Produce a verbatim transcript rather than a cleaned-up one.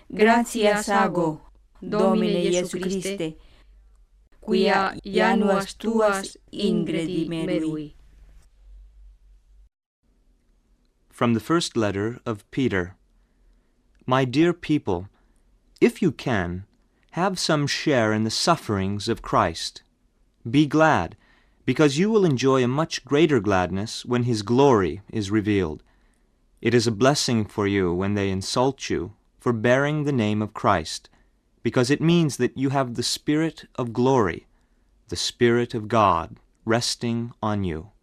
Gratias ago, Domine Iesu Christe, quia januas tuas ingredi merui. From the first letter of Peter. My dear people, if you can, have some share in the sufferings of Christ. Be glad, because you will enjoy a much greater gladness when His glory is revealed. It is a blessing for you when they insult you for bearing the name of Christ, because it means that you have the Spirit of glory, the Spirit of God, resting on you.